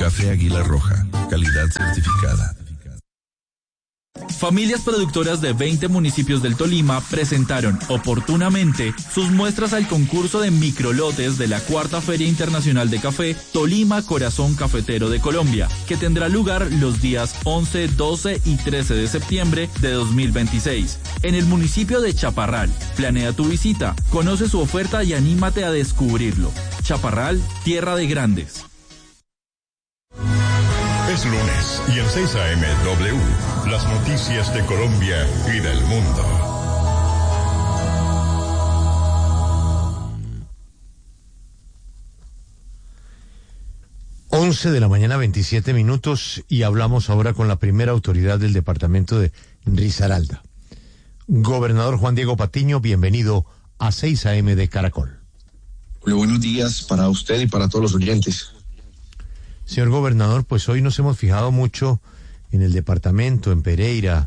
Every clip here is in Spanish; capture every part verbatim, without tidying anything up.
Café Águila Roja, calidad certificada. Familias productoras de veinte municipios del Tolima presentaron oportunamente sus muestras al concurso de microlotes de la Cuarta Feria Internacional de Café Tolima Corazón Cafetero de Colombia, que tendrá lugar los días once, doce y trece de septiembre de dos mil veintiséis en el municipio de Chaparral. Planea tu visita, conoce su oferta y anímate a descubrirlo. Chaparral, tierra de grandes. Es lunes y en seis A M W, las noticias de Colombia y del mundo. once de la mañana, veintisiete minutos, y hablamos ahora con la primera autoridad del departamento de Risaralda. Gobernador Juan Diego Patiño, bienvenido a seis A M de Caracol. Muy buenos días para usted y para todos los oyentes. Señor gobernador, pues hoy nos hemos fijado mucho en el departamento, en Pereira,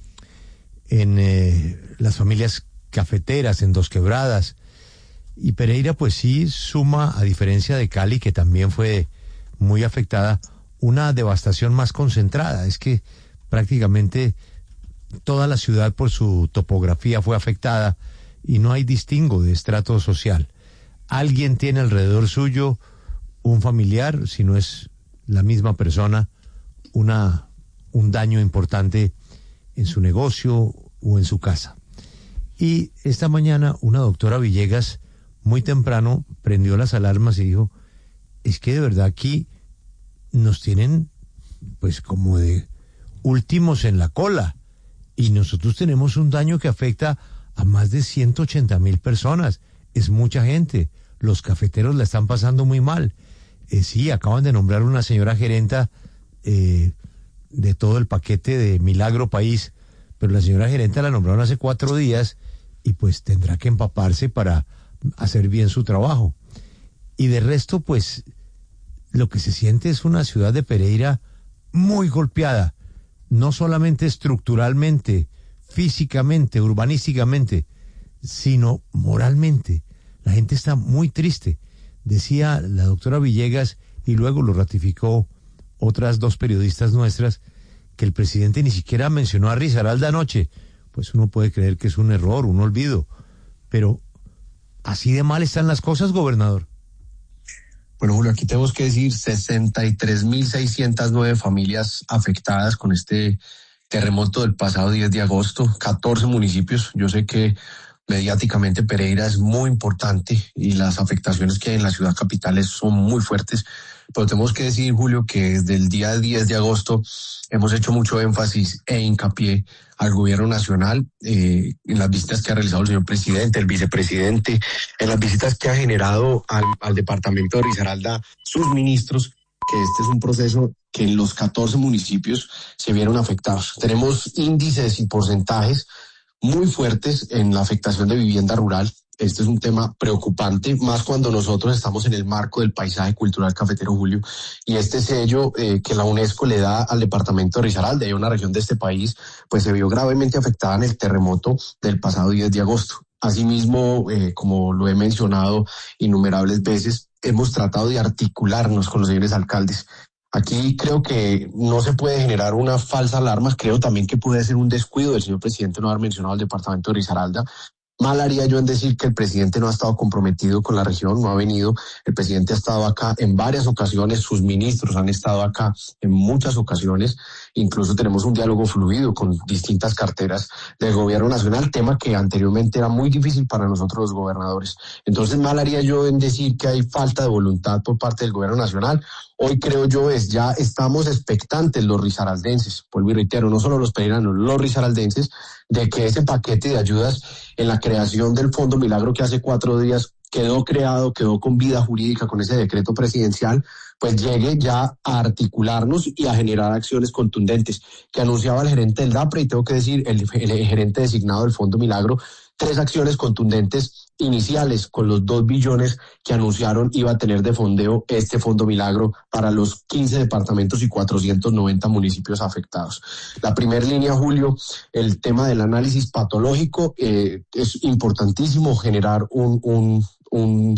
en eh, las familias cafeteras, en Dos Quebradas. Y Pereira pues sí suma, a diferencia de Cali, que también fue muy afectada, una devastación más concentrada. Es que prácticamente toda la ciudad por su topografía fue afectada y no hay distingo de estrato social. Alguien tiene alrededor suyo un familiar, si no es la misma persona, una un daño importante en su negocio o en su casa. Y esta mañana una doctora Villegas muy temprano prendió las alarmas y dijo, es que de verdad aquí nos tienen pues como de últimos en la cola y nosotros tenemos un daño que afecta a más de ciento ochenta mil personas. Es mucha gente. Los cafeteros la están pasando muy mal. Eh, sí, acaban de nombrar una señora gerenta eh, de todo el paquete de Milagro País, pero la señora gerenta la nombraron hace cuatro días y pues tendrá que empaparse para hacer bien su trabajo. Y de resto, pues, lo que se siente es una ciudad de Pereira muy golpeada, no solamente estructuralmente, físicamente, urbanísticamente, sino moralmente. La gente está muy triste. Decía la doctora Villegas, y luego lo ratificó otras dos periodistas nuestras, que el presidente ni siquiera mencionó a Risaralda anoche. Pues uno puede creer que es un error, un olvido, pero ¿así de mal están las cosas, gobernador? Bueno, Julio, aquí tenemos que decir sesenta y tres mil seiscientas nueve familias afectadas con este terremoto del pasado diez de agosto, catorce municipios. Yo sé que mediáticamente Pereira es muy importante y las afectaciones que hay en la ciudad capital son muy fuertes, pero tenemos que decir, Julio, que desde el día diez de agosto hemos hecho mucho énfasis e hincapié al gobierno nacional eh, en las visitas que ha realizado el señor presidente, el vicepresidente, en las visitas que ha generado al, al departamento de Risaralda sus ministros, que este es un proceso que en los catorce municipios se vieron afectados. Tenemos índices y porcentajes muy fuertes en la afectación de vivienda rural. Este es un tema preocupante, más cuando nosotros estamos en el marco del paisaje cultural cafetero, Julio, y este sello eh, que la UNESCO le da al departamento de Risaralda, y una región de este país, pues se vio gravemente afectada en el terremoto del pasado diez de agosto. Asimismo, eh, como lo he mencionado innumerables veces, hemos tratado de articularnos con los señores alcaldes. Aquí creo que no se puede generar una falsa alarma, creo también que puede ser un descuido del señor presidente no haber mencionado al departamento de Risaralda. Mal haría yo en decir que el presidente no ha estado comprometido con la región, no ha venido. El presidente ha estado acá en varias ocasiones, sus ministros han estado acá en muchas ocasiones. Incluso tenemos un diálogo fluido con distintas carteras del gobierno nacional, tema que anteriormente era muy difícil para nosotros los gobernadores. Entonces mal haría yo en decir que hay falta de voluntad por parte del gobierno nacional. Hoy creo yo es ya estamos expectantes los risaraldenses, vuelvo y reitero, no solo los pereiranos, los risaraldenses, de que ese paquete de ayudas en la creación del Fondo Milagro que hace cuatro días quedó creado, quedó con vida jurídica con ese decreto presidencial, pues llegue ya a articularnos y a generar acciones contundentes, que anunciaba el gerente del DAPRE, y tengo que decir, el, el gerente designado del Fondo Milagro, tres acciones contundentes iniciales con los dos billones que anunciaron iba a tener de fondeo este Fondo Milagro para los quince departamentos y cuatrocientos noventa municipios afectados. La primera línea, Julio, el tema del análisis patológico, eh, es importantísimo generar un, un, un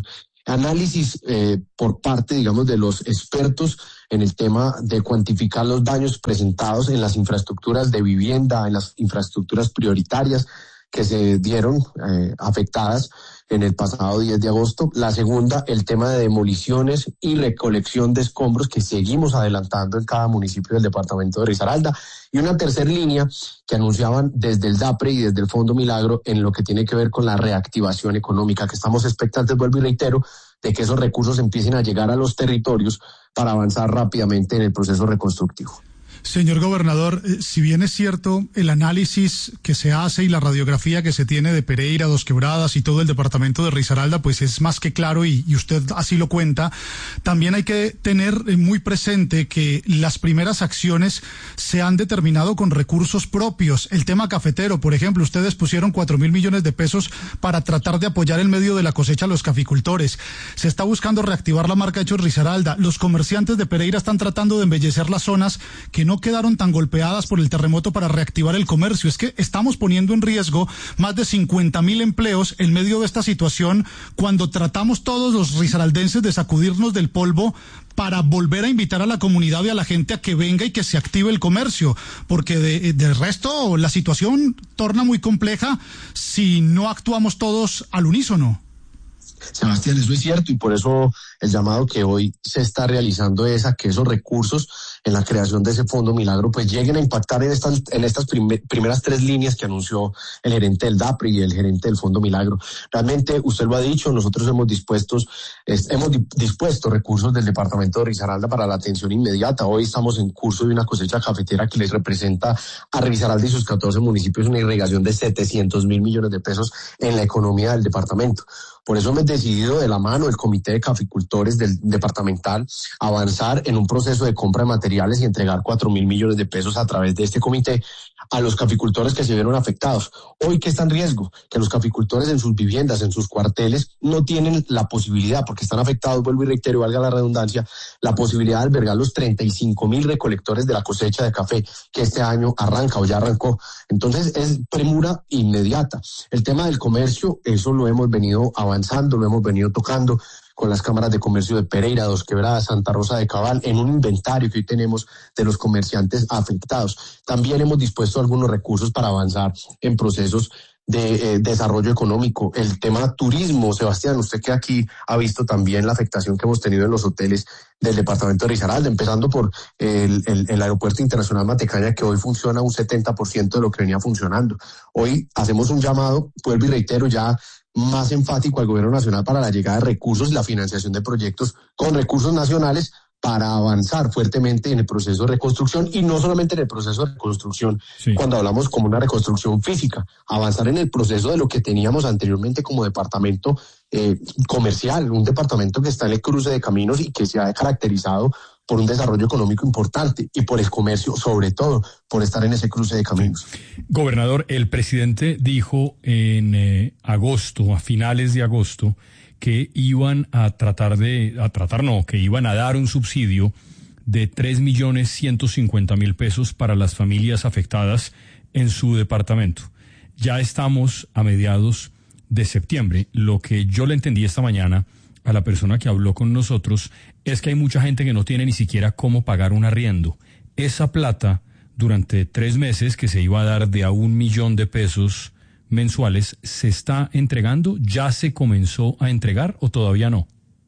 análisis eh, por parte, digamos, de los expertos en el tema de cuantificar los daños presentados en las infraestructuras de vivienda, en las infraestructuras prioritarias que se dieron eh, afectadas en el pasado diez de agosto. La segunda, el tema de demoliciones y recolección de escombros que seguimos adelantando en cada municipio del departamento de Risaralda. Y una tercera línea que anunciaban desde el DAPRE y desde el Fondo Milagro en lo que tiene que ver con la reactivación económica, que estamos expectantes, vuelvo y reitero, de que esos recursos empiecen a llegar a los territorios para avanzar rápidamente en el proceso reconstructivo. Señor gobernador, eh, si bien es cierto el análisis que se hace y la radiografía que se tiene de Pereira, Dos Quebradas y todo el departamento de Risaralda, pues es más que claro y, y usted así lo cuenta, también hay que tener eh, muy presente que las primeras acciones se han determinado con recursos propios. El tema cafetero, por ejemplo, ustedes pusieron cuatro mil millones de pesos para tratar de apoyar el medio de la cosecha a los caficultores. Se está buscando reactivar la marca Hechos Risaralda. Los comerciantes de Pereira están tratando de embellecer las zonas que no no quedaron tan golpeadas por el terremoto para reactivar el comercio. Es que estamos poniendo en riesgo más de cincuenta mil empleos en medio de esta situación cuando tratamos todos los risaraldenses de sacudirnos del polvo para volver a invitar a la comunidad y a la gente a que venga y que se active el comercio, porque de, de resto la situación torna muy compleja si no actuamos todos al unísono. Sebastián, eso es cierto y por eso el llamado que hoy se está realizando es a que esos recursos en la creación de ese Fondo Milagro pues lleguen a impactar en estas en estas primer, primeras tres líneas que anunció el gerente del DAPRE y el gerente del Fondo Milagro. Realmente, usted lo ha dicho, nosotros hemos dispuestos es, hemos di, dispuesto recursos del departamento de Risaralda para la atención inmediata. Hoy estamos en curso de una cosecha cafetera que les representa a Risaralda y sus catorce municipios una irrigación de setecientos mil millones de pesos en la economía del departamento. Por eso hemos decidido de la mano del Comité de Caficultores del departamental avanzar en un proceso de compra de materiales y entregar cuatro mil millones de pesos a través de este comité a los caficultores que se vieron afectados. Hoy, ¿qué está en riesgo? Que los caficultores en sus viviendas, en sus cuarteles, no tienen la posibilidad, porque están afectados, vuelvo y reitero, valga la redundancia, la posibilidad de albergar los treinta y cinco mil recolectores de la cosecha de café que este año arranca o ya arrancó. Entonces, es premura inmediata. El tema del comercio, eso lo hemos venido avanzando, lo hemos venido tocando con las cámaras de comercio de Pereira, Dos Quebradas, Santa Rosa de Cabal, en un inventario que hoy tenemos de los comerciantes afectados. También hemos dispuesto algunos recursos para avanzar en procesos de eh, desarrollo económico. El tema turismo, Sebastián, usted que aquí ha visto también la afectación que hemos tenido en los hoteles del departamento de Risaralda, empezando por el, el, el aeropuerto internacional Matecaña, que hoy funciona un setenta por ciento de lo que venía funcionando. Hoy hacemos un llamado, vuelvo y reitero, ya más enfático al gobierno nacional para la llegada de recursos y la financiación de proyectos con recursos nacionales para avanzar fuertemente en el proceso de reconstrucción y no solamente en el proceso de reconstrucción, sí, cuando hablamos como una reconstrucción física, avanzar en el proceso de lo que teníamos anteriormente como departamento eh, comercial, un departamento que está en el cruce de caminos y que se ha caracterizado por un desarrollo económico importante y por el comercio, sobre todo por estar en ese cruce de caminos. Gobernador, el presidente dijo en eh, agosto, a finales de agosto, que iban a tratar de, a tratar no, que iban a dar un subsidio de tres millones ciento cincuenta mil pesos para las familias afectadas en su departamento. Ya estamos a mediados de septiembre. Lo que yo le entendí esta mañana a la persona que habló con nosotros es que hay mucha gente que no tiene ni siquiera cómo pagar un arriendo. Esa plata, durante tres meses, que se iba a dar de a un millón de pesos mensuales, ¿se está entregando? ¿Ya se comenzó a entregar o todavía no?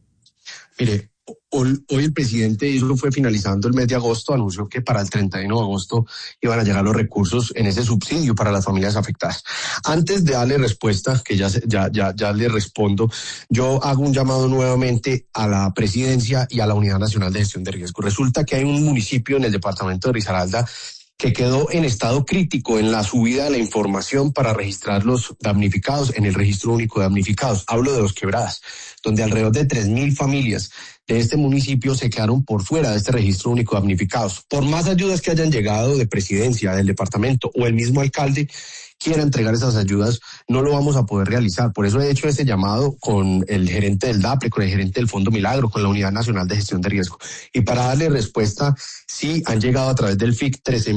Mire, hoy, hoy el presidente, y eso fue finalizando el mes de agosto, anunció que para el treinta y uno de agosto iban a llegar los recursos en ese subsidio para las familias afectadas. Antes de darle respuesta, que ya, ya, ya, ya le respondo, yo hago un llamado nuevamente a la presidencia y a la Unidad Nacional de Gestión de Riesgo. Resulta que hay un municipio en el departamento de Risaralda que quedó en estado crítico en la subida de la información para registrar los damnificados en el registro único de damnificados. Hablo de Dos Quebradas, donde alrededor de tres mil familias de este municipio se quedaron por fuera de este registro único de damnificados. Por más ayudas que hayan llegado de presidencia, del departamento o el mismo alcalde quiera entregar esas ayudas, no lo vamos a poder realizar. Por eso he hecho este llamado con el gerente del DAPRE, con el gerente del Fondo Milagro, con la Unidad Nacional de Gestión de Riesgo. Y para darle respuesta, sí han llegado a través del F I C trece mil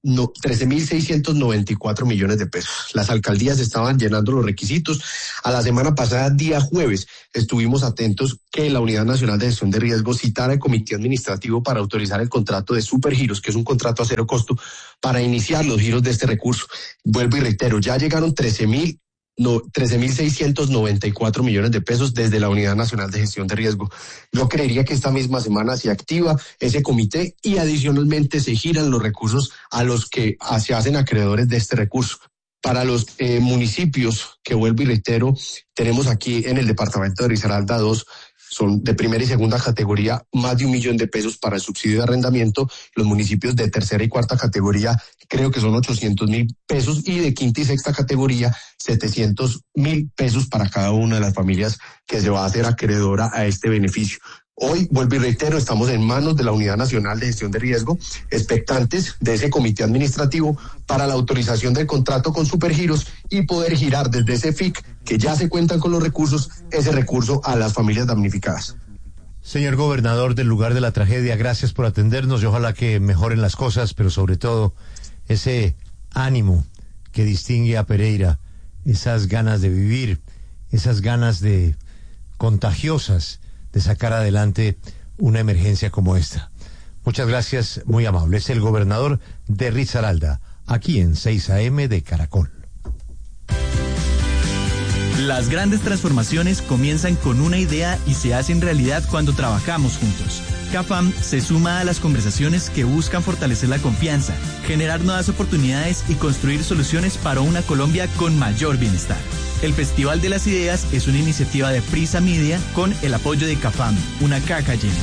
No, trece mil seiscientos noventa y cuatro millones de pesos. Las alcaldías estaban llenando los requisitos. A la semana pasada, día jueves, estuvimos atentos que la Unidad Nacional de Gestión de Riesgo citara el comité administrativo para autorizar el contrato de Supergiros, que es un contrato a cero costo, para iniciar los giros de este recurso. Vuelvo y reitero, ya llegaron trece mil No, trece mil seiscientos noventa y cuatro millones de pesos desde la Unidad Nacional de Gestión de Riesgo. Yo creería que esta misma semana se activa ese comité y adicionalmente se giran los recursos a los que se hacen acreedores de este recurso. Para los eh, municipios, que vuelvo y reitero, tenemos aquí en el departamento de Risaralda dos, son de primera y segunda categoría, más de un millón de pesos para el subsidio de arrendamiento. Los municipios de tercera y cuarta categoría creo que son ochocientos mil pesos y de quinta y sexta categoría setecientos mil pesos para cada una de las familias que se va a hacer acreedora a este beneficio. Hoy, vuelvo y reitero, estamos en manos de la Unidad Nacional de Gestión de Riesgo, expectantes de ese comité administrativo para la autorización del contrato con Supergiros y poder girar desde ese F I C, que ya se cuentan con los recursos, ese recurso a las familias damnificadas. Señor gobernador del lugar de la tragedia, gracias por atendernos y ojalá que mejoren las cosas, pero sobre todo ese ánimo que distingue a Pereira, esas ganas de vivir, esas ganas de contagiosas de sacar adelante una emergencia como esta. Muchas gracias, muy amable. Es el gobernador de Risaralda, aquí en seis A M de Caracol. Las grandes transformaciones comienzan con una idea y se hacen realidad cuando trabajamos juntos. CAFAM se suma a las conversaciones que buscan fortalecer la confianza, generar nuevas oportunidades y construir soluciones para una Colombia con mayor bienestar. El Festival de las Ideas es una iniciativa de Prisa Media con el apoyo de CAFAM, una caja llena.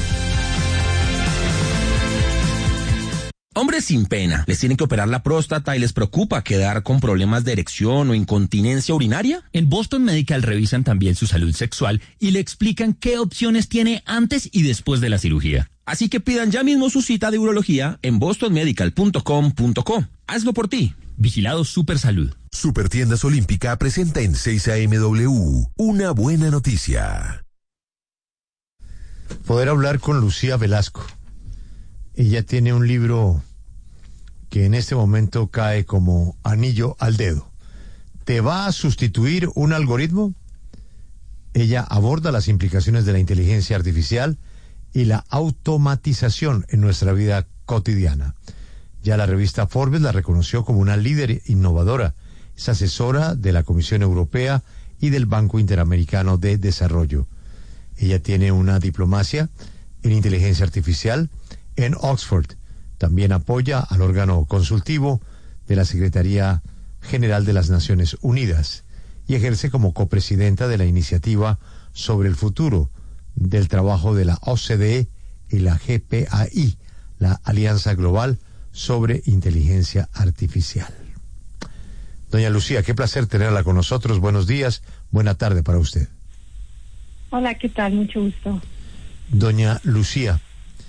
Hombres sin pena, ¿les tienen que operar la próstata y les preocupa quedar con problemas de erección o incontinencia urinaria? En Boston Medical revisan también su salud sexual y le explican qué opciones tiene antes y después de la cirugía. Así que pidan ya mismo su cita de urología en boston medical punto com punto co. Hazlo por ti. Vigilado Supersalud. Supertiendas Olímpica presenta en seis A M W una buena noticia. Poder hablar con Lucía Velasco. Ella tiene un libro que en este momento cae como anillo al dedo. ¿Te va a sustituir un algoritmo? Ella aborda las implicaciones de la inteligencia artificial y la automatización en nuestra vida cotidiana. Ya la revista Forbes la reconoció como una líder innovadora. Es asesora de la Comisión Europea y del Banco Interamericano de Desarrollo. Ella tiene una diplomacia en inteligencia artificial en Oxford. También apoya al órgano consultivo de la Secretaría General de las Naciones Unidas y ejerce como copresidenta de la iniciativa sobre el futuro del trabajo de la O C D E y la G P A I, la Alianza Global sobre Inteligencia Artificial. Doña Lucía, qué placer tenerla con nosotros. Buenos días, buena tarde para usted. Hola, ¿qué tal? Mucho gusto. Doña Lucía,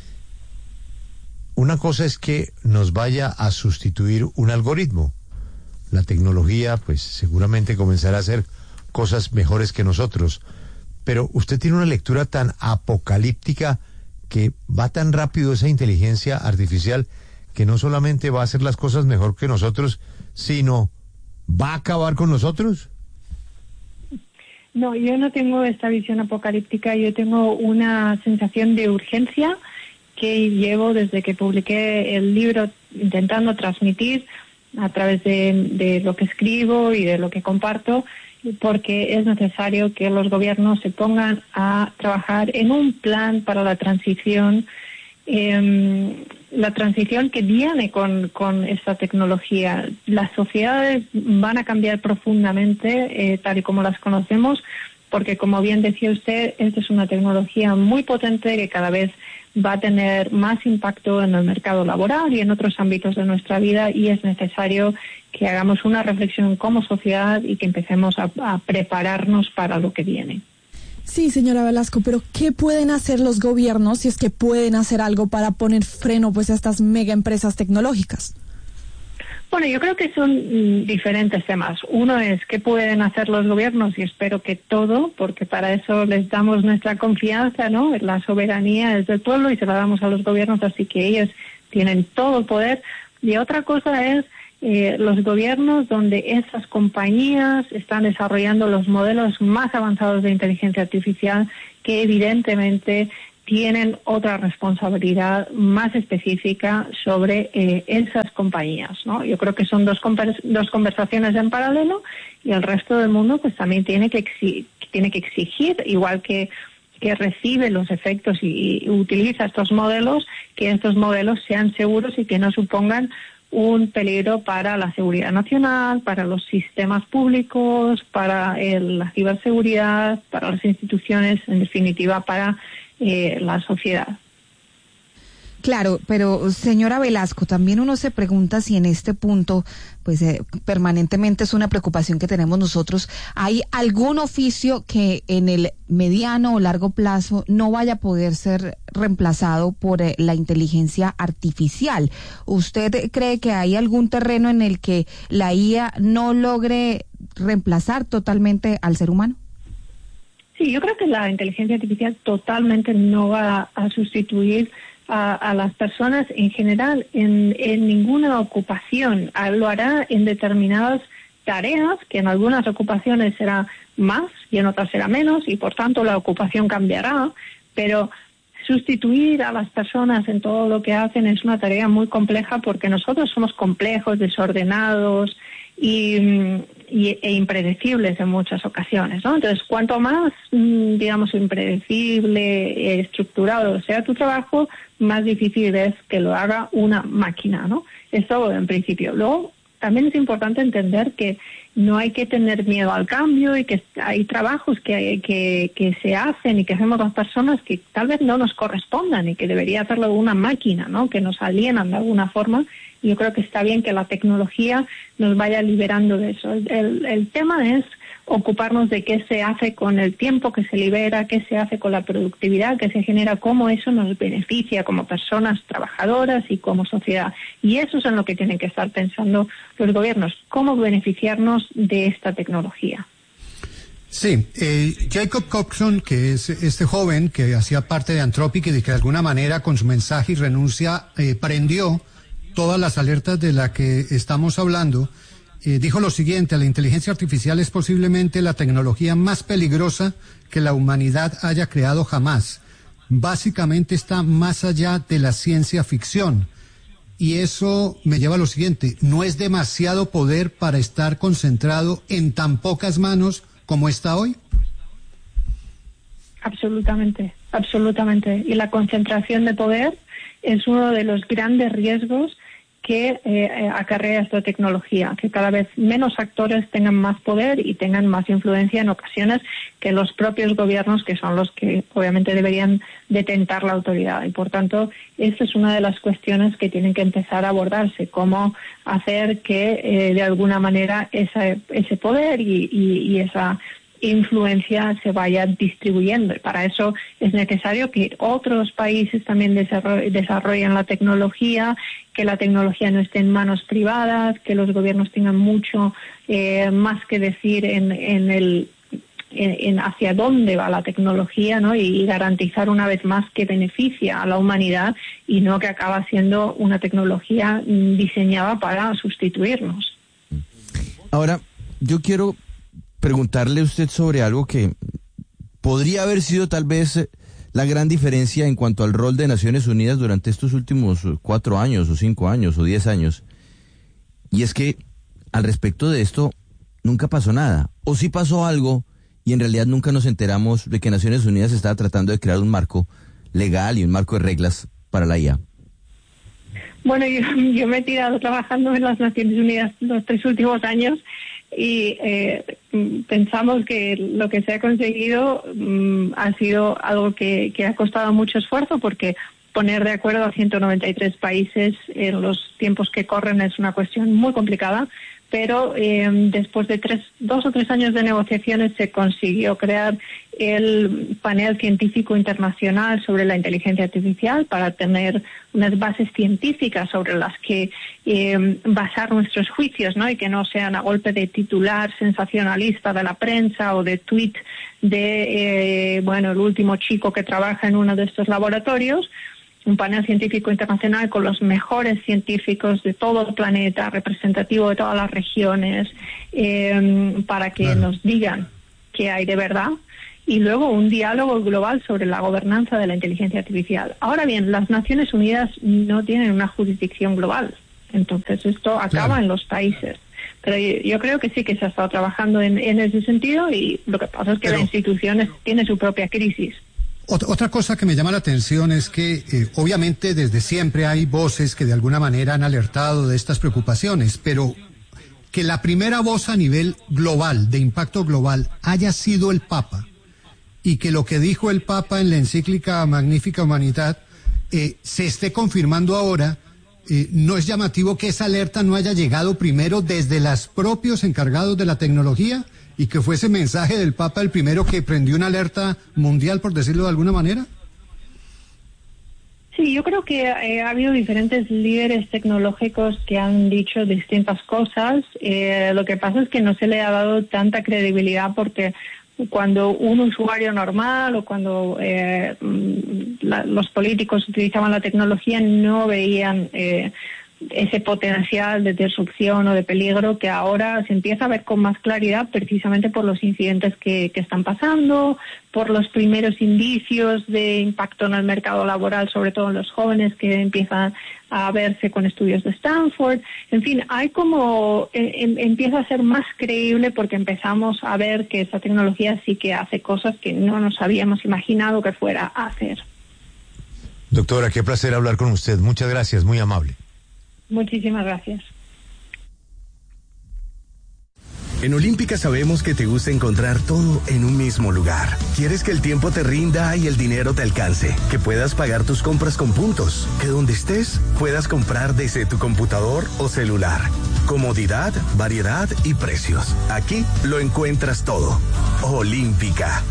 una cosa es que nos vaya a sustituir un algoritmo. La tecnología, pues, seguramente comenzará a hacer cosas mejores que nosotros. Pero usted tiene una lectura tan apocalíptica que va tan rápido esa inteligencia artificial que no solamente va a hacer las cosas mejor que nosotros, sino va a acabar con nosotros. No, yo no tengo esta visión apocalíptica, yo tengo una sensación de urgencia que llevo desde que publiqué el libro intentando transmitir a través de, de lo que escribo y de lo que comparto, porque es necesario que los gobiernos se pongan a trabajar en un plan para la transición, eh, la transición que viene con, con esta tecnología. Las sociedades van a cambiar profundamente, eh, tal y como las conocemos, porque, como bien decía usted, esta es una tecnología muy potente que cada vez va a tener más impacto en el mercado laboral y en otros ámbitos de nuestra vida, y es necesario que hagamos una reflexión como sociedad y que empecemos a, a prepararnos para lo que viene. Sí, señora Velasco, pero ¿qué pueden hacer los gobiernos si es que pueden hacer algo para poner freno pues a estas mega empresas tecnológicas? Bueno, yo creo que son mm, diferentes temas. Uno es qué pueden hacer los gobiernos, y espero que todo, porque para eso les damos nuestra confianza, ¿no? La soberanía es del pueblo y se la damos a los gobiernos, así que ellos tienen todo el poder Y otra cosa es eh, los gobiernos donde esas compañías están desarrollando los modelos más avanzados de inteligencia artificial que evidentemente tienen otra responsabilidad más específica sobre eh, esas compañías, ¿no? Yo creo que son dos, convers- dos conversaciones en paralelo y el resto del mundo pues también tiene que exi- tiene que exigir, igual que que recibe los efectos y, y utiliza estos modelos, que estos modelos sean seguros y que no supongan un peligro para la seguridad nacional, para los sistemas públicos, para el, la ciberseguridad, para las instituciones, en definitiva, para eh, la sociedad. Claro, pero señora Velasco, también uno se pregunta si en este punto, pues eh, permanentemente es una preocupación que tenemos nosotros, ¿hay algún oficio que en el mediano o largo plazo no vaya a poder ser reemplazado por eh, la inteligencia artificial? ¿Usted cree que hay algún terreno en el que la I A no logre reemplazar totalmente al ser humano? Sí, yo creo que la inteligencia artificial totalmente no va a sustituir A, a las personas en general en, en ninguna ocupación. Lo hará en determinadas tareas, que en algunas ocupaciones será más y en otras será menos, y por tanto la ocupación cambiará, pero sustituir a las personas en todo lo que hacen es una tarea muy compleja porque nosotros somos complejos, desordenados y, y, e impredecibles en muchas ocasiones, ¿no? Entonces, cuanto más, digamos, impredecible, estructurado sea tu trabajo, más difícil es que lo haga una máquina, ¿no? Esto en principio. Luego, también es importante entender que no hay que tener miedo al cambio y que hay trabajos que, que, que se hacen y que hacemos las personas que tal vez no nos correspondan y que debería hacerlo una máquina, ¿no? Que nos alienan de alguna forma. Y yo creo que está bien que la tecnología nos vaya liberando de eso. El, el tema es ocuparnos de qué se hace con el tiempo que se libera, qué se hace con la productividad que se genera, cómo eso nos beneficia como personas trabajadoras y como sociedad. Y eso es en lo que tienen que estar pensando los gobiernos, cómo beneficiarnos de esta tecnología. Sí, eh, Jacob Coxon, que es este joven que hacía parte de Anthropic y de que de alguna manera con su mensaje y renuncia eh, prendió todas las alertas de las que estamos hablando, eh, dijo lo siguiente: la inteligencia artificial es posiblemente la tecnología más peligrosa que la humanidad haya creado jamás. Básicamente está más allá de la ciencia ficción. Y eso me lleva a lo siguiente: ¿no es demasiado poder para estar concentrado en tan pocas manos como está hoy? Absolutamente, absolutamente. Y la concentración de poder es uno de los grandes riesgos que eh, acarrea esta tecnología, que cada vez menos actores tengan más poder y tengan más influencia en ocasiones que los propios gobiernos, que son los que obviamente deberían detentar la autoridad. Y por tanto, esta es una de las cuestiones que tienen que empezar a abordarse: cómo hacer que eh, de alguna manera esa, ese poder y, y, y esa influencia se vaya distribuyendo. Y para eso es necesario que otros países también desarroll- desarrollen la tecnología, que la tecnología no esté en manos privadas, que los gobiernos tengan mucho eh, más que decir en, en el en, en hacia dónde va la tecnología, ¿no? Y, y garantizar una vez más que beneficia a la humanidad y no que acaba siendo una tecnología mm, diseñada para sustituirnos. Ahora, yo quiero preguntarle a usted sobre algo que podría haber sido tal vez la gran diferencia en cuanto al rol de Naciones Unidas durante estos últimos cuatro años o cinco años o diez años. Y es que al respecto de esto nunca pasó nada. O sí pasó algo y en realidad nunca nos enteramos de que Naciones Unidas estaba tratando de crear un marco legal y un marco de reglas para la I A. Bueno, yo, yo me he tirado trabajando en las Naciones Unidas los tres últimos años y eh, pensamos que lo que se ha conseguido um, ha sido algo que, que ha costado mucho esfuerzo, porque poner de acuerdo a ciento noventa y tres países en los tiempos que corren es una cuestión muy complicada, pero eh, después de tres, dos o tres años de negociaciones se consiguió crear el panel científico internacional sobre la inteligencia artificial para tener unas bases científicas sobre las que eh, basar nuestros juicios, ¿no? Y que no sean a golpe de titular sensacionalista de la prensa o de tuit de, eh, bueno, el último chico que trabaja en uno de estos laboratorios. un panel científico internacional con los mejores científicos de todo el planeta, representativo de todas las regiones, eh, para que claro. nos digan qué hay de verdad, y luego un diálogo global sobre la gobernanza de la inteligencia artificial. Ahora bien, las Naciones Unidas no tienen una jurisdicción global, entonces esto acaba claro. en los países. Pero yo, yo creo que sí que se ha estado trabajando en, en ese sentido, y lo que pasa es que Pero, la institución es, tiene su propia crisis. Otra cosa que me llama la atención es que eh, obviamente desde siempre hay voces que de alguna manera han alertado de estas preocupaciones, pero que la primera voz a nivel global, de impacto global, haya sido el Papa, y que lo que dijo el Papa en la encíclica Magnificat Humanitatis eh, se esté confirmando ahora. Eh, ¿No es llamativo que esa alerta no haya llegado primero desde los propios encargados de la tecnología y que fue ese mensaje del Papa el primero que prendió una alerta mundial, por decirlo de alguna manera? Sí, yo creo que eh, ha habido diferentes líderes tecnológicos que han dicho distintas cosas. Eh, lo que pasa es que no se le ha dado tanta credibilidad, porque cuando un usuario normal o cuando eh, la, los políticos utilizaban la tecnología no veían eh, ese potencial de disrupción o de peligro que ahora se empieza a ver con más claridad, precisamente por los incidentes que, que están pasando, por los primeros indicios de impacto en el mercado laboral, sobre todo en los jóvenes que empiezan a verse con estudios de Stanford. En fin, hay como eh, empieza a ser más creíble, porque empezamos a ver que esa tecnología sí que hace cosas que no nos habíamos imaginado que fuera a hacer. Doctora, qué placer hablar con usted. Muchas gracias, muy amable. Muchísimas gracias. En Olímpica sabemos que te gusta encontrar todo en un mismo lugar. Quieres que el tiempo te rinda y el dinero te alcance, que puedas pagar tus compras con puntos, que donde estés puedas comprar desde tu computador o celular. Comodidad, variedad y precios. Aquí lo encuentras todo. Olímpica.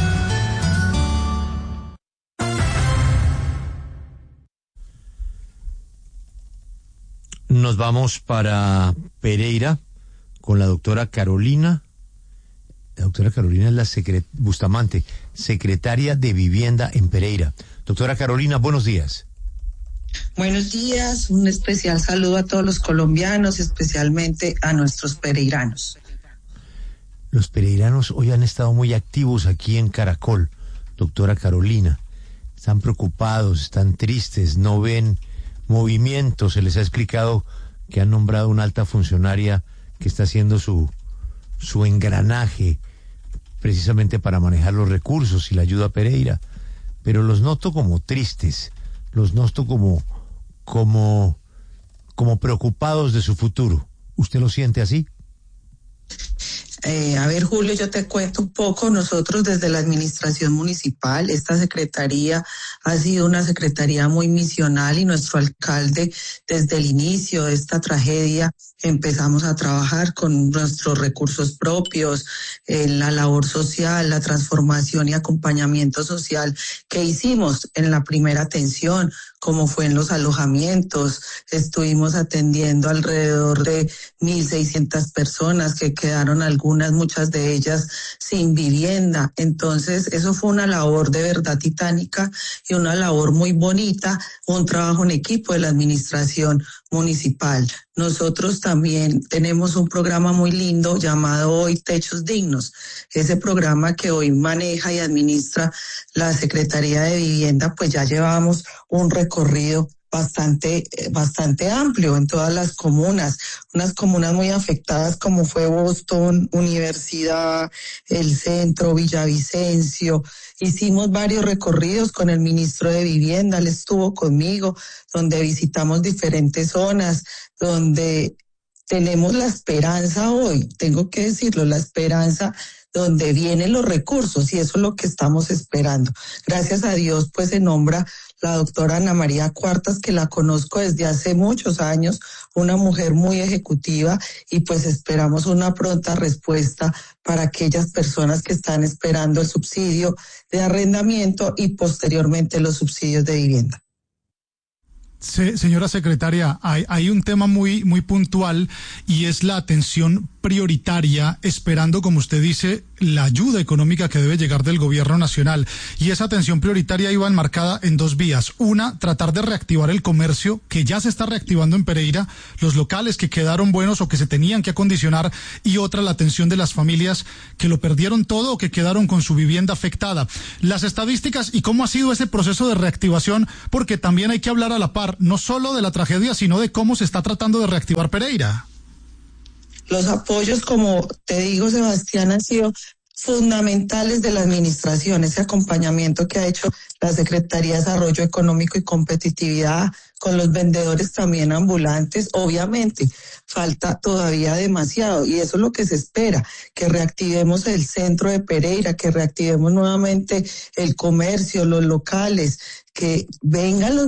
Nos vamos para Pereira con la doctora Carolina. La doctora Carolina es la secret- Bustamante, secretaria de Vivienda en Pereira. Doctora Carolina, buenos días. Buenos días, un especial saludo a todos los colombianos, especialmente a nuestros pereiranos. Los pereiranos hoy han estado muy activos aquí en Caracol, doctora Carolina. Están preocupados, están tristes, no ven movimiento. Se les ha explicado que han nombrado una alta funcionaria que está haciendo su, su engranaje precisamente para manejar los recursos y la ayuda a Pereira. Pero los noto como tristes, los noto como, como, como preocupados de su futuro. ¿Usted lo siente así? Eh, a ver, Julio, yo te cuento un poco. Nosotros desde la administración municipal, esta secretaría ha sido una secretaría muy misional, y nuestro alcalde, desde el inicio de esta tragedia, empezamos a trabajar con nuestros recursos propios, eh, la labor social, la transformación y acompañamiento social que hicimos en la primera atención, como fue en los alojamientos. Estuvimos atendiendo alrededor de mil seiscientas personas que quedaron, algunas, muchas de ellas, sin vivienda. Entonces, eso fue una labor de verdad titánica y una labor muy bonita, un trabajo en equipo de la administración municipal. Nosotros también tenemos un programa muy lindo llamado Hoy Techos Dignos. Ese programa que hoy maneja y administra la Secretaría de Vivienda, pues ya llevamos un recorrido bastante, bastante amplio en todas las comunas, unas comunas muy afectadas como fue Boston, Universidad, el Centro, Villavicencio. Hicimos varios recorridos con el ministro de Vivienda, él estuvo conmigo, donde visitamos diferentes zonas, donde tenemos la esperanza hoy, tengo que decirlo, la esperanza donde vienen los recursos, y eso es lo que estamos esperando. Gracias a Dios, pues se nombra la doctora Ana María Cuartas, que la conozco desde hace muchos años, una mujer muy ejecutiva, y pues esperamos una pronta respuesta para aquellas personas que están esperando el subsidio de arrendamiento y posteriormente los subsidios de vivienda. Se, señora secretaria, hay, hay un tema muy, muy puntual, y es la atención prioritaria, esperando, como usted dice, la ayuda económica que debe llegar del gobierno nacional. Y esa atención prioritaria iba enmarcada en dos vías. Una, tratar de reactivar el comercio, que ya se está reactivando en Pereira, los locales que quedaron buenos o que se tenían que acondicionar, y otra, la atención de las familias que lo perdieron todo o que quedaron con su vivienda afectada. Las estadísticas y cómo ha sido ese proceso de reactivación, porque también hay que hablar a la par, no solo de la tragedia, sino de cómo se está tratando de reactivar Pereira. Los apoyos, como te digo, Sebastián, han sido fundamentales de la administración, ese acompañamiento que ha hecho la Secretaría de Desarrollo Económico y Competitividad con los vendedores también ambulantes. Obviamente, falta todavía demasiado y eso es lo que se espera, que reactivemos el centro de Pereira, que reactivemos nuevamente el comercio, los locales, que vengan los